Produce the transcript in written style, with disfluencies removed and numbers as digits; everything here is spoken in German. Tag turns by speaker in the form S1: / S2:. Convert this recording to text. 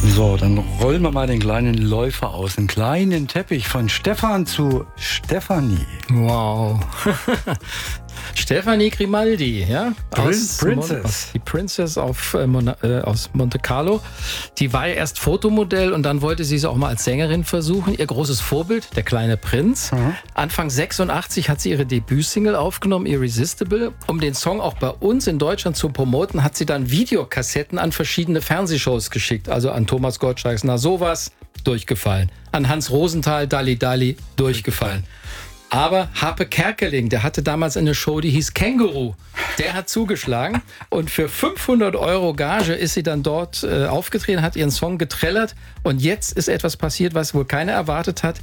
S1: So, dann rollen wir mal den kleinen Läufer aus. Einen kleinen Teppich von Stefan zu Stefanie.
S2: Wow. Stefanie Grimaldi, ja?
S1: Princess.
S2: Die Princess aus Monte Carlo. Die war ja erst Fotomodell und dann wollte sie es auch mal als Sängerin versuchen. Ihr großes Vorbild, der kleine Prinz. Anfang 86 hat sie ihre Debütsingle aufgenommen, Irresistible. Um den Song auch bei uns in Deutschland zu promoten, hat sie dann Videokassetten an verschiedene Fernsehshows geschickt. Also an Thomas Gottschalks Na sowas, durchgefallen. An Hans Rosenthal, Dalli Dalli, durchgefallen. Aber Harpe Kerkeling, der hatte damals eine Show, die hieß Känguru. Der hat zugeschlagen und für 500 € Gage ist sie dann dort aufgetreten, hat ihren Song getrellert und jetzt ist etwas passiert, was wohl keiner erwartet hat.